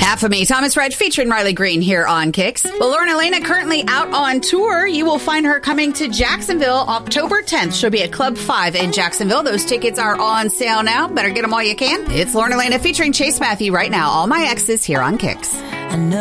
Half of Me, Thomas Rhett featuring Riley Green here on Kicks. Well, Lauren Elena currently out on tour. You will find her coming to Jacksonville October 10th. She'll be at Club 5 in Jacksonville. Those tickets are on sale now. Better get them while you can. It's Lauren Elena featuring Chase Matthew right now. All My Exes here on Kicks. I know